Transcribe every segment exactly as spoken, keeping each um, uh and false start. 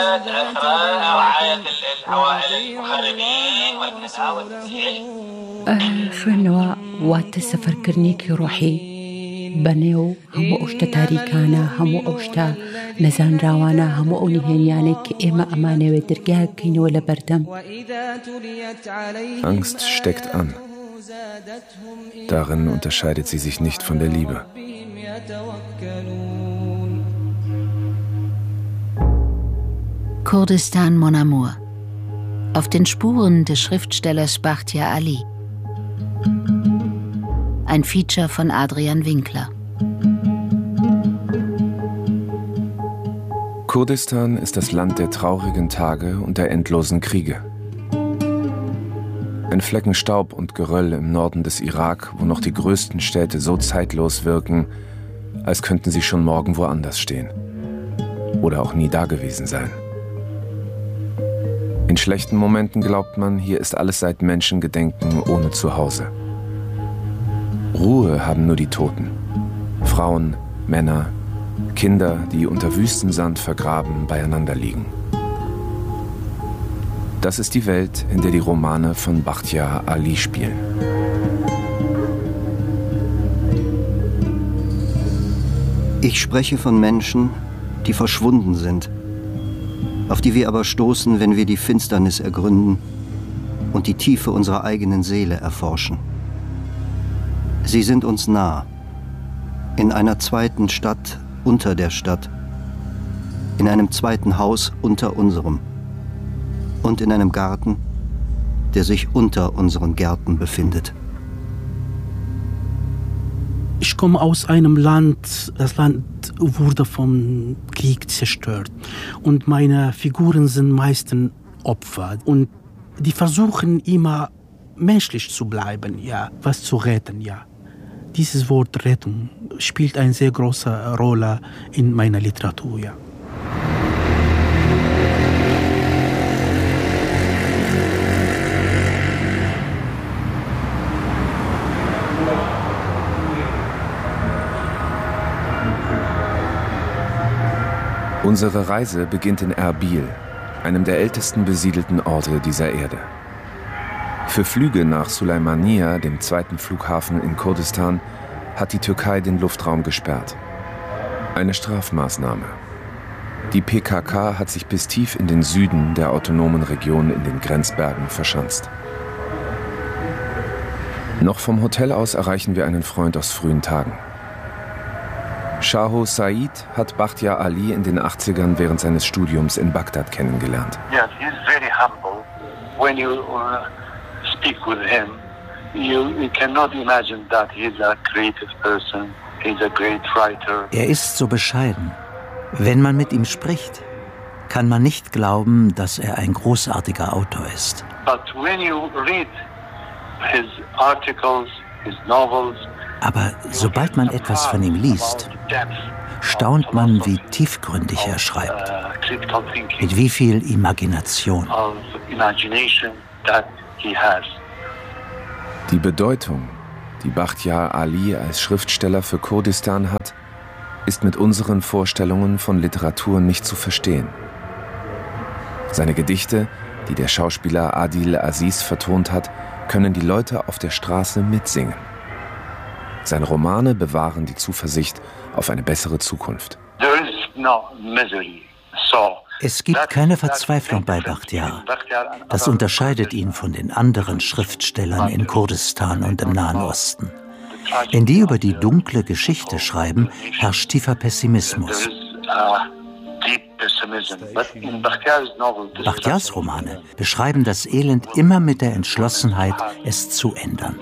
خوێندنەوە واتە سەفەرکردنێکی ڕۆحی بەنێو هەموو ئەو شتە تاریکانە، هەموو ئەو شتە نەزانراوانە، هەموو ئەو نهێنیانەی کە ئێمە ئەمانەوێت دەرگای بکەینەوە لە بەردەم. Angst steckt an. Darin unterscheidet sie sich nicht von der Liebe. Kurdistan Mon Amour. Auf den Spuren des Schriftstellers Bakhtiar Ali. Ein Feature von Adrian Winkler. Kurdistan ist das Land der traurigen Tage und der endlosen Kriege. Ein Flecken Staub und Geröll im Norden des Irak, wo noch die größten Städte so zeitlos wirken, als könnten sie schon morgen woanders stehen. Oder auch nie dagewesen sein. In schlechten Momenten glaubt man, hier ist alles seit Menschengedenken ohne Zuhause. Ruhe haben nur die Toten. Frauen, Männer, Kinder, die unter Wüstensand vergraben beieinander liegen. Das ist die Welt, in der die Romane von Bakhtiar Ali spielen. Ich spreche von Menschen, die verschwunden sind, auf die wir aber stoßen, wenn wir die Finsternis ergründen und die Tiefe unserer eigenen Seele erforschen. Sie sind uns nah, in einer zweiten Stadt unter der Stadt, in einem zweiten Haus unter unserem und in einem Garten, der sich unter unseren Gärten befindet. Ich komme aus einem Land, das Land wurde vom Krieg zerstört. Und meine Figuren sind meistens Opfer. Und die versuchen immer menschlich zu bleiben, ja, was zu retten, ja. Dieses Wort Rettung spielt eine sehr große Rolle in meiner Literatur, ja. Unsere Reise beginnt in Erbil, einem der ältesten besiedelten Orte dieser Erde. Für Flüge nach Suleimaniye, dem zweiten Flughafen in Kurdistan, hat die Türkei den Luftraum gesperrt. Eine Strafmaßnahme. Die P K K hat sich bis tief in den Süden der autonomen Region in den Grenzbergen verschanzt. Noch vom Hotel aus erreichen wir einen Freund aus frühen Tagen. Shaho Said hat Bakhtiar Ali in den achtzigern während seines Studiums in Bagdad kennengelernt. Yes, he's very humble. When you uh, speak with him, you, you cannot imagine that he's a creative person. He's a great writer. Er ist so bescheiden. Wenn man mit ihm spricht, kann man nicht glauben, dass er ein großartiger Autor ist. But when you read his articles, his novels, aber sobald man etwas von ihm liest, staunt man, wie tiefgründig er schreibt, mit wie viel Imagination. Die Bedeutung, die Bakhtiar Ali als Schriftsteller für Kurdistan hat, ist mit unseren Vorstellungen von Literatur nicht zu verstehen. Seine Gedichte, die der Schauspieler Adil Aziz vertont hat, können die Leute auf der Straße mitsingen. Seine Romane bewahren die Zuversicht auf eine bessere Zukunft. Es gibt keine Verzweiflung bei Bakhtiar. Das unterscheidet ihn von den anderen Schriftstellern in Kurdistan und im Nahen Osten. Wenn die über die dunkle Geschichte schreiben, herrscht tiefer Pessimismus. Bakhtiars Romane beschreiben das Elend immer mit der Entschlossenheit, es zu ändern.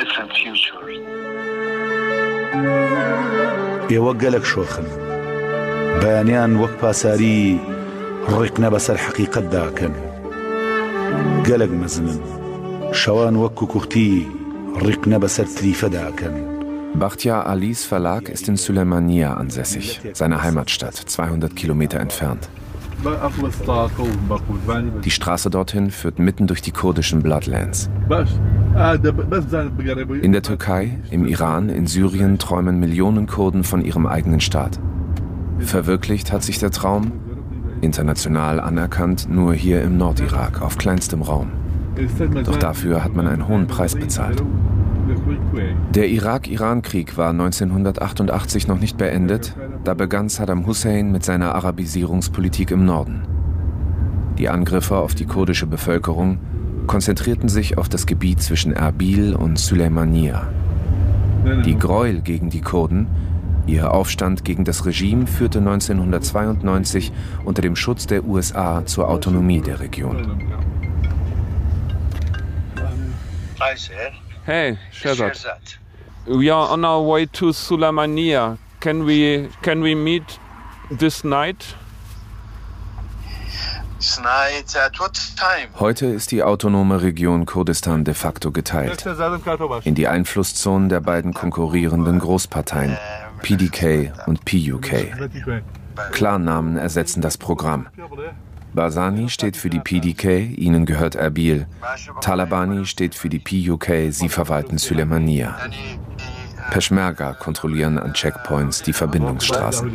يوقلك شوخن بانيان وقفا ساري رقنا بس الحقيقة داكن قلق مزمن شوان وكو كختي رقنا بس التريفة داكن. Bakhtiar Alis Verlag ist in Suleimaniye ansässig, seiner Heimatstadt, zweihundert Kilometer entfernt. Die Straße dorthin führt mitten durch die kurdischen Bloodlands. In der Türkei, im Iran, in Syrien träumen Millionen Kurden von ihrem eigenen Staat. Verwirklicht hat sich der Traum International anerkannt nur hier im Nordirak auf kleinstem Raum. Doch dafür hat man einen hohen Preis bezahlt. Der Irak-Iran-Krieg war neunzehnhundertachtundachtzig noch nicht beendet, da begann Saddam Hussein mit seiner Arabisierungspolitik im Norden. Die Angriffe auf die kurdische Bevölkerung konzentrierten sich auf das Gebiet zwischen Erbil und Süleymaniye. Die Gräuel gegen die Kurden, ihr Aufstand gegen das Regime führte neunzehnhundertzweiundneunzig unter dem Schutz der U S A zur Autonomie der Region. Hey, Shehzad. We are on our way to Süleymaniye. Can we can we meet this night? Heute ist die autonome Region Kurdistan de facto geteilt in die Einflusszonen der beiden konkurrierenden Großparteien P D K und P U K. Klarnamen ersetzen das Programm. Barzani steht für die P D K, ihnen gehört Erbil. Talabani steht für die P U K, sie verwalten Süleymaniye. Peschmerga kontrollieren an Checkpoints die Verbindungsstraßen.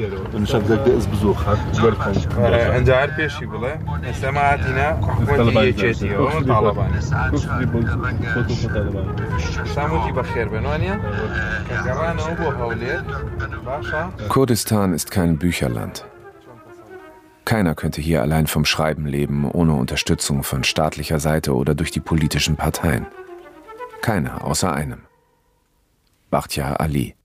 Kurdistan ist kein Bücherland. Keiner könnte hier allein vom Schreiben leben, ohne Unterstützung von staatlicher Seite oder durch die politischen Parteien. Keiner außer einem. Bakhtiar Ali.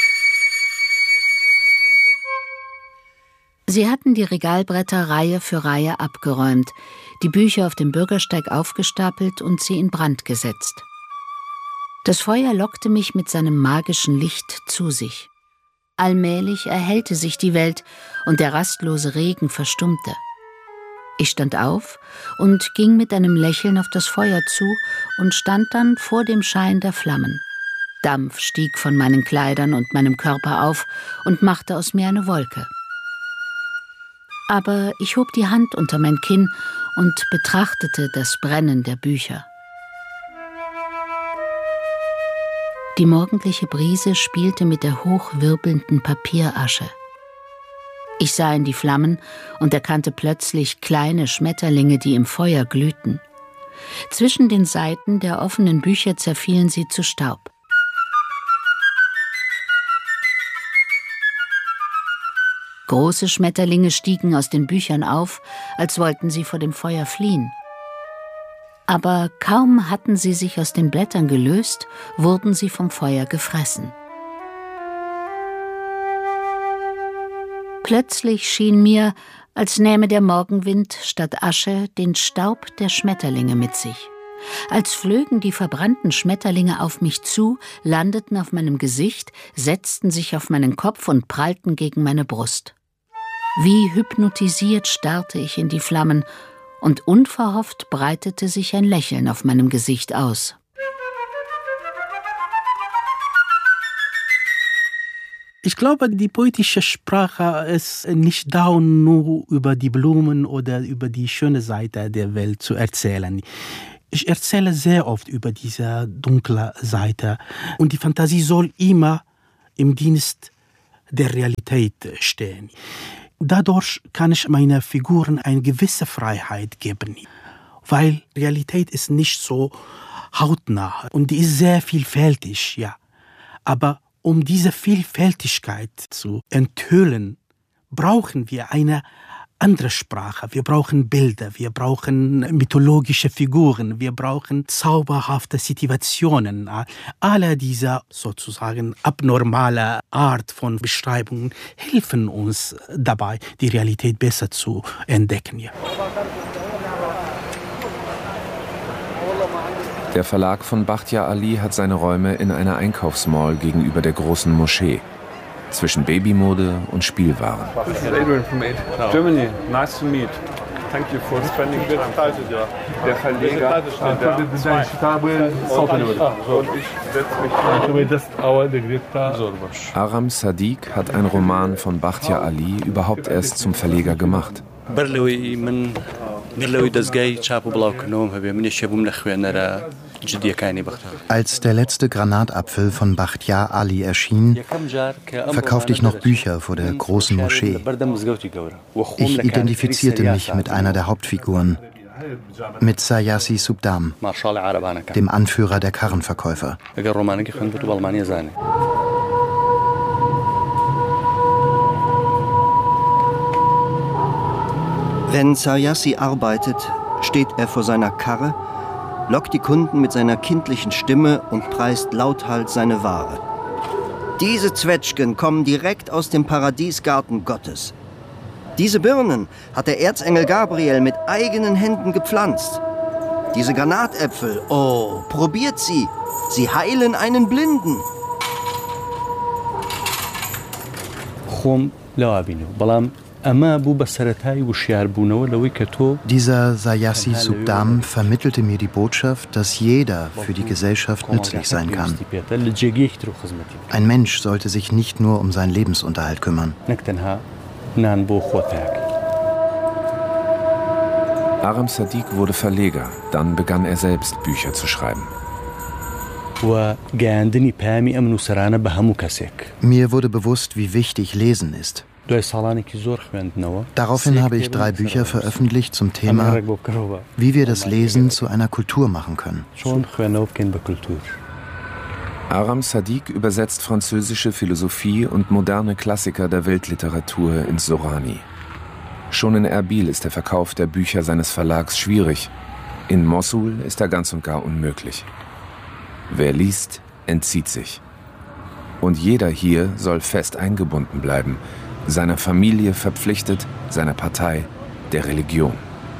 Sie hatten die Regalbretter Reihe für Reihe abgeräumt, die Bücher auf dem Bürgersteig aufgestapelt und sie in Brand gesetzt. Das Feuer lockte mich mit seinem magischen Licht zu sich. Allmählich erhellte sich die Welt und der rastlose Regen verstummte. Ich stand auf und ging mit einem Lächeln auf das Feuer zu und stand dann vor dem Schein der Flammen. Dampf stieg von meinen Kleidern und meinem Körper auf und machte aus mir eine Wolke. Aber ich hob die Hand unter mein Kinn und betrachtete das Brennen der Bücher. Die morgendliche Brise spielte mit der hochwirbelnden Papierasche. Ich sah in die Flammen und erkannte plötzlich kleine Schmetterlinge, die im Feuer glühten. Zwischen den Seiten der offenen Bücher zerfielen sie zu Staub. Große Schmetterlinge stiegen aus den Büchern auf, als wollten sie vor dem Feuer fliehen. Aber kaum hatten sie sich aus den Blättern gelöst, wurden sie vom Feuer gefressen. Plötzlich schien mir, als nähme der Morgenwind statt Asche den Staub der Schmetterlinge mit sich. Als flögen die verbrannten Schmetterlinge auf mich zu, landeten auf meinem Gesicht, setzten sich auf meinen Kopf und prallten gegen meine Brust. Wie hypnotisiert starrte ich in die Flammen, und unverhofft breitete sich ein Lächeln auf meinem Gesicht aus. Ich glaube, die poetische Sprache ist nicht da, um nur über die Blumen oder über die schöne Seite der Welt zu erzählen. Ich erzähle sehr oft über diese dunkle Seite. Und die Fantasie soll immer im Dienst der Realität stehen. Dadurch kann ich meinen Figuren eine gewisse Freiheit geben. Weil Realität ist nicht so hautnah und die ist sehr vielfältig, ja. Aber um diese Vielfältigkeit zu enthüllen, brauchen wir eine andere Sprache. Wir brauchen Bilder, wir brauchen mythologische Figuren, wir brauchen zauberhafte Situationen. Alle diese sozusagen abnormale Art von Beschreibungen helfen uns dabei, die Realität besser zu entdecken. Ja. Der Verlag von Bakhtiar Ali hat seine Räume in einer Einkaufsmall gegenüber der großen Moschee. Zwischen Babymode und Spielwaren. Germany, nice to meet. Thank you for spending time. Der Verleger und ich setze mich. Aram Sadiq hat einen Roman von Bakhtiar Ali überhaupt erst zum Verleger gemacht. Als der letzte Granatapfel von Bakhtiar Ali erschien, verkaufte ich noch Bücher vor der großen Moschee. Ich identifizierte mich mit einer der Hauptfiguren, mit Sayasi Subdam, dem Anführer der Karrenverkäufer. Wenn Sayasi arbeitet, steht er vor seiner Karre, lockt die Kunden mit seiner kindlichen Stimme und preist lauthals seine Ware. Diese Zwetschgen kommen direkt aus dem Paradiesgarten Gottes. Diese Birnen hat der Erzengel Gabriel mit eigenen Händen gepflanzt. Diese Granatäpfel, oh, probiert sie. Sie heilen einen Blinden. Dieser Sayasi Subdam vermittelte mir die Botschaft, dass jeder für die Gesellschaft nützlich sein kann. Ein Mensch sollte sich nicht nur um seinen Lebensunterhalt kümmern. Aram Sadiq wurde Verleger, dann begann er selbst Bücher zu schreiben. Mir wurde bewusst, wie wichtig Lesen ist. Daraufhin habe ich drei Bücher veröffentlicht zum Thema, wie wir das Lesen zu einer Kultur machen können. Aram Sadiq übersetzt französische Philosophie und moderne Klassiker der Weltliteratur ins Sorani. Schon in Erbil ist der Verkauf der Bücher seines Verlags schwierig. In Mossul ist er ganz und gar unmöglich. Wer liest, entzieht sich. Und jeder hier soll fest eingebunden bleiben, seiner Familie verpflichtet, seiner Partei, der Religion.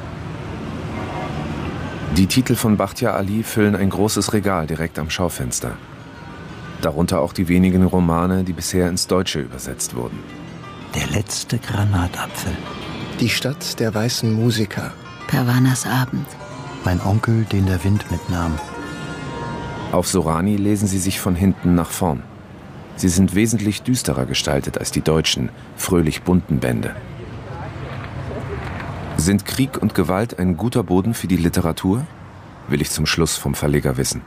Die Titel von Bakhtiar Ali füllen ein großes Regal direkt am Schaufenster. Darunter auch die wenigen Romane, die bisher ins Deutsche übersetzt wurden. Der letzte Granatapfel. Die Stadt der weißen Musiker. Pervanas Abend. Mein Onkel, den der Wind mitnahm. Auf Sorani lesen sie sich von hinten nach vorn. Sie sind wesentlich düsterer gestaltet als die deutschen, fröhlich bunten Bände. Sind Krieg und Gewalt ein guter Boden für die Literatur? Will ich zum Schluss vom Verleger wissen.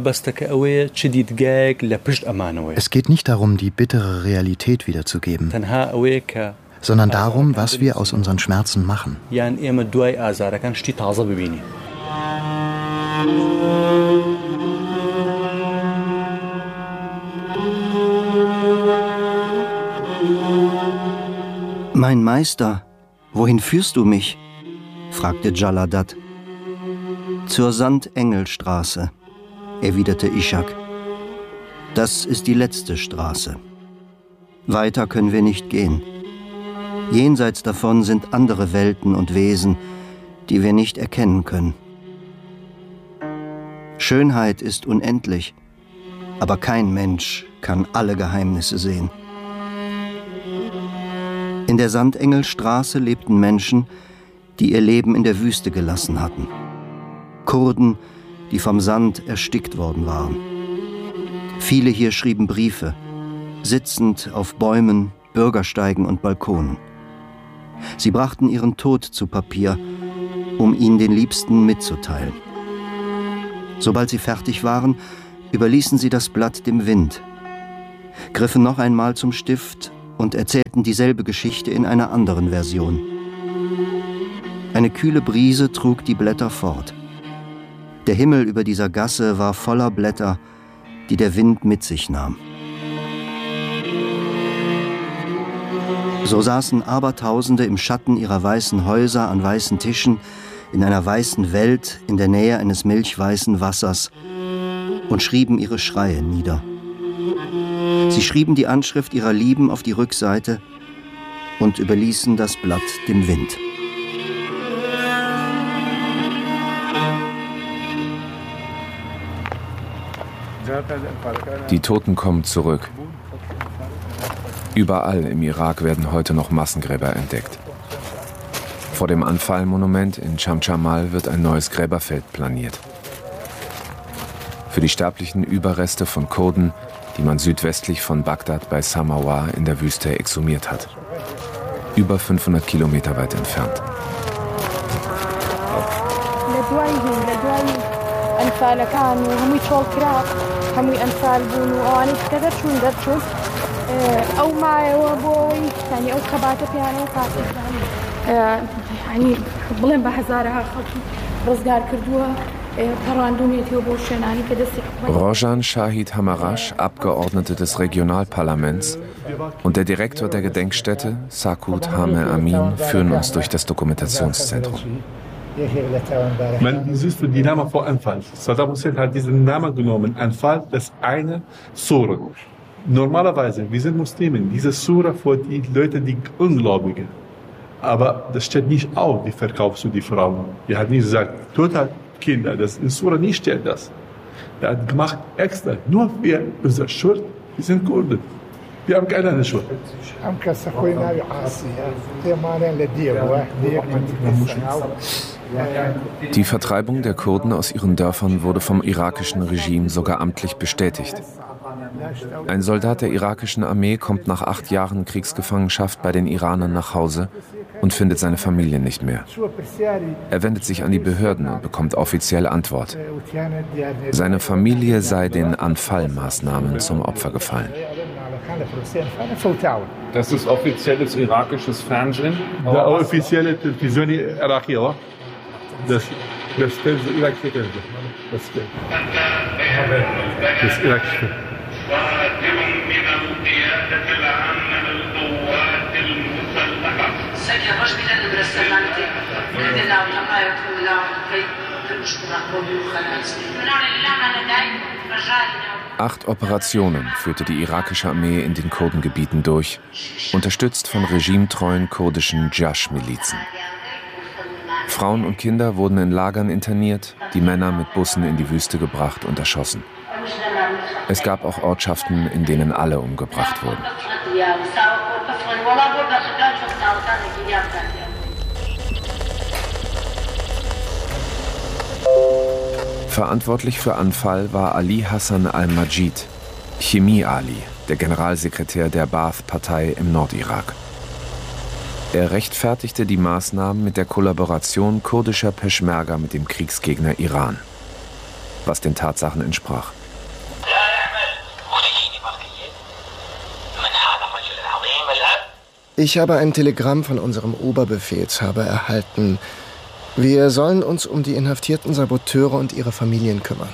Es geht nicht darum, die bittere Realität wiederzugeben, sondern darum, was wir aus unseren Schmerzen machen. Mein Meister, wohin führst du mich? Fragte Jaladat. Zur Sandengelstraße, erwiderte Ishak. Das ist die letzte Straße. Weiter können wir nicht gehen. Jenseits davon sind andere Welten und Wesen, die wir nicht erkennen können. Schönheit ist unendlich, aber kein Mensch kann alle Geheimnisse sehen. In der Sandengelstraße lebten Menschen, die ihr Leben in der Wüste gelassen hatten. Kurden, die vom Sand erstickt worden waren. Viele hier schrieben Briefe, sitzend auf Bäumen, Bürgersteigen und Balkonen. Sie brachten ihren Tod zu Papier, um ihn den Liebsten mitzuteilen. Sobald sie fertig waren, überließen sie das Blatt dem Wind, griffen noch einmal zum Stift und erzählten dieselbe Geschichte in einer anderen Version. Eine kühle Brise trug die Blätter fort. Der Himmel über dieser Gasse war voller Blätter, die der Wind mit sich nahm. So saßen Abertausende im Schatten ihrer weißen Häuser an weißen Tischen in einer weißen Welt in der Nähe eines milchweißen Wassers und schrieben ihre Schreie nieder. Sie schrieben die Anschrift ihrer Lieben auf die Rückseite und überließen das Blatt dem Wind. Die Toten kommen zurück. Überall im Irak werden heute noch Massengräber entdeckt. Vor dem Anfal-Monument in Chamchamal wird ein neues Gräberfeld planiert. Für die sterblichen Überreste von Kurden, die man südwestlich von Bagdad bei Samawar in der Wüste exhumiert hat. Über fünfhundert Kilometer weit entfernt. Rojan Shahid Hamarash, Abgeordnete des Regionalparlaments, und der Direktor der Gedenkstätte, Sakut Hame Amin, führen uns durch das Dokumentationszentrum. Man siehst die Namen vor Anfall. Saddam Hussein hat diesen Namen genommen, Anfall, das eine Sura. Normalerweise, wir sind Muslimen, diese Sura für die Leute, die Ungläubigen. Aber das steht nicht auf, wie verkaufst du die Frauen. Er hat nicht gesagt, total Kinder, das in Sura nicht steht das. Er hat gemacht extra, nur für unsere Schuld, wir sind Kurden. Wir haben keine Schuld. Die Vertreibung der Kurden aus ihren Dörfern wurde vom irakischen Regime sogar amtlich bestätigt. Ein Soldat der irakischen Armee kommt nach acht Jahren Kriegsgefangenschaft bei den Iranern nach Hause und findet seine Familie nicht mehr. Er wendet sich an die Behörden und bekommt offiziell Antwort. Seine Familie sei den Anfallmaßnahmen zum Opfer gefallen. Das ist offizielles irakisches Fernsehen? Der offizielle Television Irakier. Das das irakische Fernsehen. Das das irakische. Acht Operationen führte die irakische Armee in den Kurdengebieten durch, unterstützt von regimetreuen kurdischen Jash-Milizen. Frauen und Kinder wurden in Lagern interniert, die Männer mit Bussen in die Wüste gebracht und erschossen. Es gab auch Ortschaften, in denen alle umgebracht wurden. Verantwortlich für Anfal war Ali Hassan al-Majid, Chemie-Ali, der Generalsekretär der Ba'ath-Partei im Nordirak. Er rechtfertigte die Maßnahmen mit der Kollaboration kurdischer Peschmerga mit dem Kriegsgegner Iran, was den Tatsachen entsprach. Ich habe ein Telegramm von unserem Oberbefehlshaber erhalten. Wir sollen uns um die inhaftierten Saboteure und ihre Familien kümmern.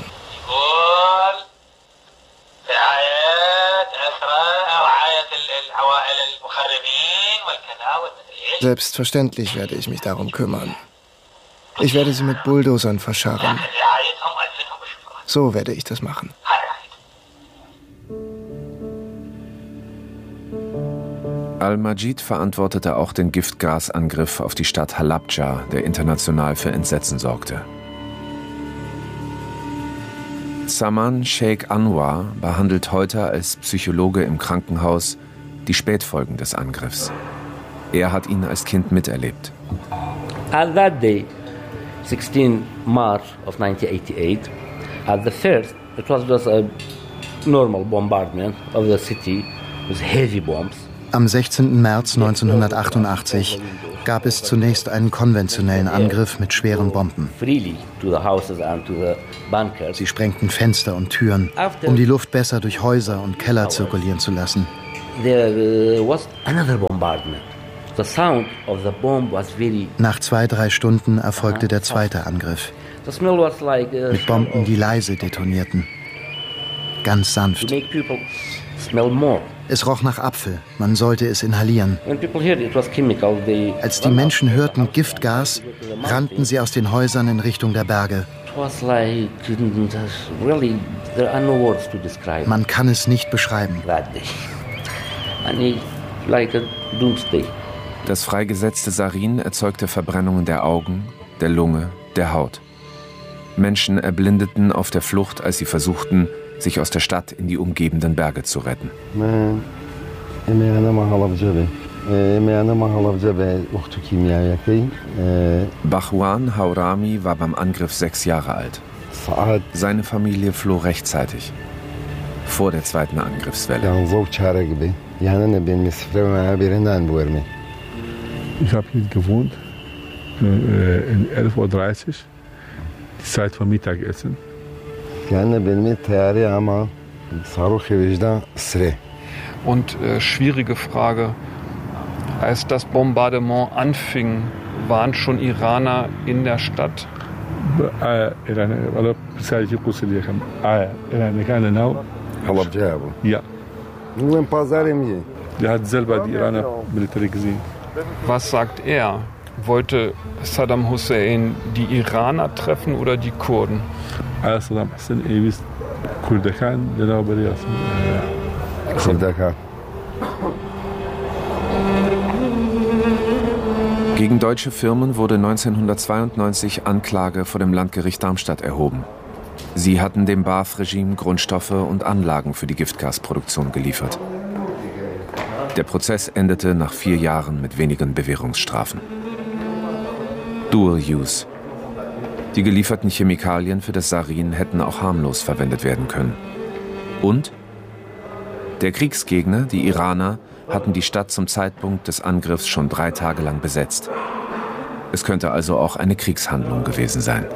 Selbstverständlich werde ich mich darum kümmern. Ich werde sie mit Bulldozern verscharren. So werde ich das machen. Al-Majid verantwortete auch den Giftgasangriff auf die Stadt Halabja, der international für Entsetzen sorgte. Zaman Sheikh Anwar behandelt heute als Psychologe im Krankenhaus die Spätfolgen des Angriffs. Er hat ihn als Kind miterlebt. At that day, sixteenth March of nineteen eighty-eight, at the first, it was just a normal bombardment of the city with heavy bombs. Am sechzehnten März neunzehnhundertachtundachtzig gab es zunächst einen konventionellen Angriff mit schweren Bomben. Sie sprengten Fenster und Türen, um die Luft besser durch Häuser und Keller zirkulieren zu lassen. Nach zwei, drei Stunden erfolgte der zweite Angriff. Mit Bomben, die leise detonierten. Ganz sanft. Es roch nach Apfel, man sollte es inhalieren. Als die Menschen hörten Giftgas, rannten sie aus den Häusern in Richtung der Berge. Man kann es nicht beschreiben. Das freigesetzte Sarin erzeugte Verbrennungen der Augen, der Lunge, der Haut. Menschen erblindeten auf der Flucht, als sie versuchten, sich aus der Stadt in die umgebenden Berge zu retten. Bahwan Haurami war beim Angriff sechs Jahre alt. Seine Familie floh rechtzeitig, vor der zweiten Angriffswelle. Ich habe hier gewohnt, in elf Uhr dreißig, die Zeit vom Mittagessen. Und äh, schwierige Frage, als das Bombardement anfing, waren schon Iraner in der Stadt? Ja. Der hat selber die Iraner Militär gesehen. Was sagt er? Wollte Saddam Hussein die Iraner treffen oder die Kurden? Saddam Hussein ist Kurdikan, der da bei der Kurdikan. Gegen deutsche Firmen wurde neunzehnhundertzweiundneunzig Anklage vor dem Landgericht Darmstadt erhoben. Sie hatten dem Baath-Regime Grundstoffe und Anlagen für die Giftgasproduktion geliefert. Der Prozess endete nach vier Jahren mit wenigen Bewährungsstrafen. Dual Use. Die gelieferten Chemikalien für das Sarin hätten auch harmlos verwendet werden können. Und der Kriegsgegner, die Iraner, hatten die Stadt zum Zeitpunkt des Angriffs schon drei Tage lang besetzt. Es könnte also auch eine Kriegshandlung gewesen sein.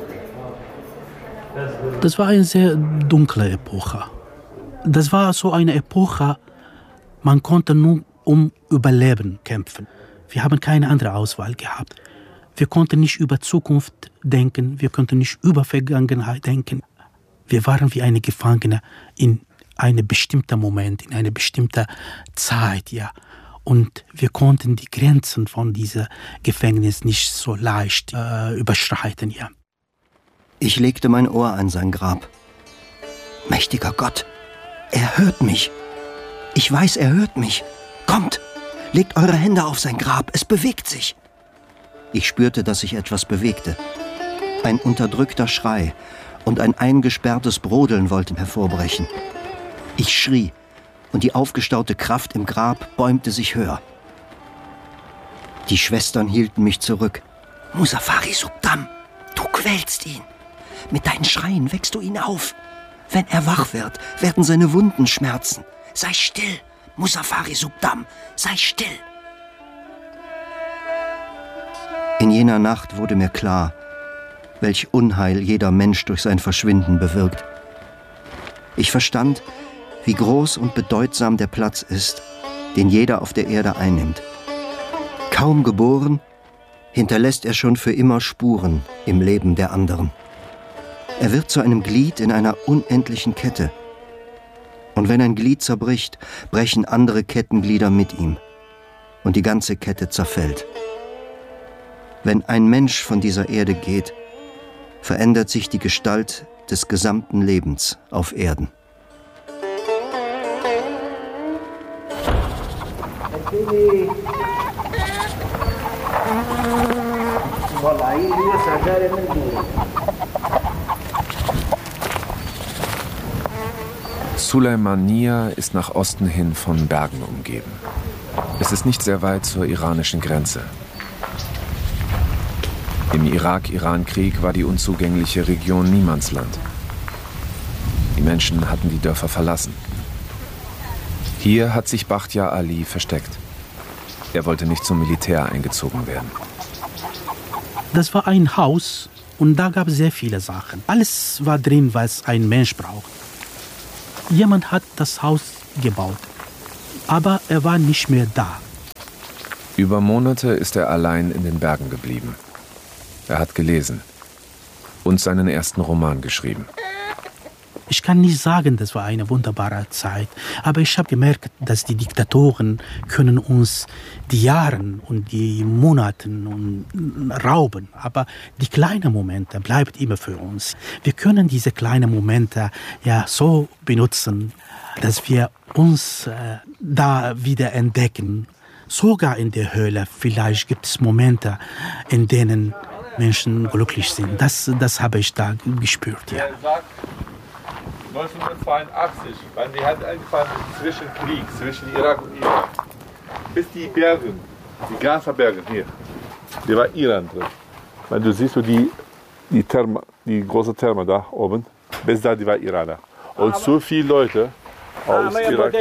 Das war eine sehr dunkle Epoche. Das war so eine Epoche, man konnte nur um Überleben kämpfen. Wir haben keine andere Auswahl gehabt. Wir konnten nicht über Zukunft denken, wir konnten nicht über Vergangenheit denken. Wir waren wie eine Gefangene in einem bestimmten Moment, in einer bestimmten Zeit, ja. Und wir konnten die Grenzen von diesem Gefängnis nicht so leicht äh, überschreiten, ja. Ich legte mein Ohr an sein Grab. Mächtiger Gott, er hört mich. Ich weiß, er hört mich. Kommt, legt eure Hände auf sein Grab, es bewegt sich. Ich spürte, dass sich etwas bewegte. Ein unterdrückter Schrei und ein eingesperrtes Brodeln wollten hervorbrechen. Ich schrie, und die aufgestaute Kraft im Grab bäumte sich höher. Die Schwestern hielten mich zurück. Muzaffari Subdam, du quälst ihn. Mit deinen Schreien weckst du ihn auf. Wenn er wach wird, werden seine Wunden schmerzen. Sei still, Muzaffari Subdam, sei still. In jener Nacht wurde mir klar, welch Unheil jeder Mensch durch sein Verschwinden bewirkt. Ich verstand, wie groß und bedeutsam der Platz ist, den jeder auf der Erde einnimmt. Kaum geboren, hinterlässt er schon für immer Spuren im Leben der anderen. Er wird zu einem Glied in einer unendlichen Kette. Und wenn ein Glied zerbricht, brechen andere Kettenglieder mit ihm. Und die ganze Kette zerfällt. Wenn ein Mensch von dieser Erde geht, verändert sich die Gestalt des gesamten Lebens auf Erden. Suleimaniya ist nach Osten hin von Bergen umgeben. Es ist nicht sehr weit zur iranischen Grenze. Im Irak-Iran-Krieg war die unzugängliche Region Niemandsland. Die Menschen hatten die Dörfer verlassen. Hier hat sich Bakhtiar Ali versteckt. Er wollte nicht zum Militär eingezogen werden. Das war ein Haus und da gab es sehr viele Sachen. Alles war drin, was ein Mensch braucht. Jemand hat das Haus gebaut, aber er war nicht mehr da. Über Monate ist er allein in den Bergen geblieben. Er hat gelesen und seinen ersten Roman geschrieben. Ich kann nicht sagen, das war eine wunderbare Zeit, aber ich habe gemerkt, dass die Diktatoren können uns die Jahre und die Monate und rauben, aber die kleinen Momente bleiben immer für uns. Wir können diese kleinen Momente ja so benutzen, dass wir uns äh, da wieder entdecken. Sogar in der Höhle, vielleicht gibt es Momente, in denen Menschen glücklich sind. Das, das habe ich da gespürt, ja. neunzehnhundertzweiundachtzig, weil die hat angefangen zwischen Krieg, zwischen Irak und Iran, bis die Berge, die ganzen Berge hier, die war Iran drin. Weil du siehst, so die, die, Therma, die große Therme da oben, bis da, die war Iraner. Und so viele Leute aus Irak.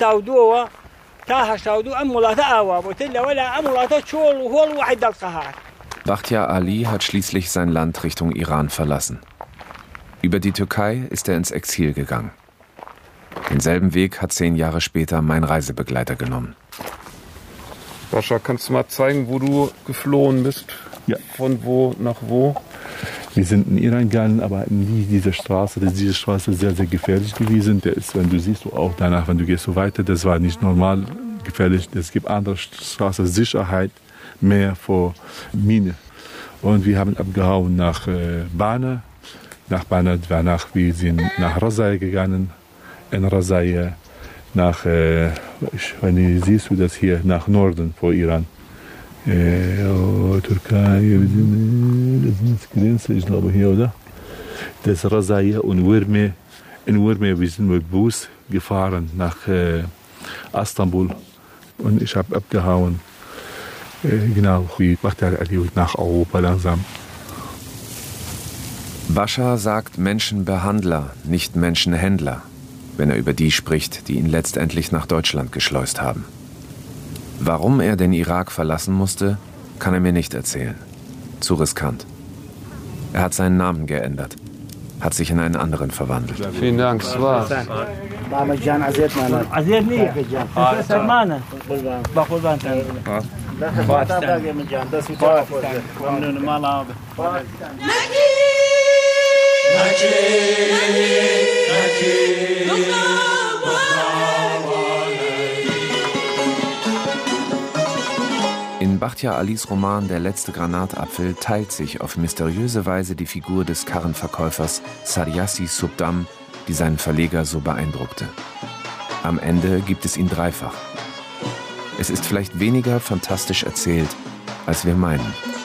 تا هشتاودو ام ولاتا آوا بوتلا ولا ام ولاتا شول وهول واحد القهار Bakhtiar Ali hat schließlich sein Land Richtung Iran verlassen. Über die Türkei ist er ins Exil gegangen. Denselben Weg hat zehn Jahre später mein Reisebegleiter genommen. Bascha, kannst du mal zeigen, wo du geflohen bist? Ja. Von wo nach wo? Wir sind in Iran gegangen, aber nie diese Straße. Diese Straße ist sehr, sehr gefährlich gewesen. Der ist, wenn du siehst, auch danach, wenn du gehst so weiter, das war nicht normal gefährlich. Es gibt andere Straßen, Sicherheit, mehr vor Mine. Und wir haben abgehauen nach äh, Bana. Nach Bana, danach wir sind nach Rasaya gegangen. In Rasaya nach, äh, wenn du siehst du das hier, nach Norden vor Iran. Äh, oh, Türkei, das ist die Grenze, ich glaube hier, oder? Das ist Rasaya und Urme. In Urme, wir sind mit Bus gefahren nach äh, Istanbul und ich habe abgehauen. Äh, genau, wie Bakhtiar Ali nach Europa langsam. Bascha sagt Menschenbehandler, nicht Menschenhändler, wenn er über die spricht, die ihn letztendlich nach Deutschland geschleust haben. Warum er den Irak verlassen musste, kann er mir nicht erzählen. Zu riskant. Er hat seinen Namen geändert, hat sich in einen anderen verwandelt. Vielen Dank, das war's. In Bakhtiar Alis Roman Der letzte Granatapfel teilt sich auf mysteriöse Weise die Figur des Karrenverkäufers Saryassi Subdam, die seinen Verleger so beeindruckte. Am Ende gibt es ihn dreifach. Es ist vielleicht weniger fantastisch erzählt, als wir meinen.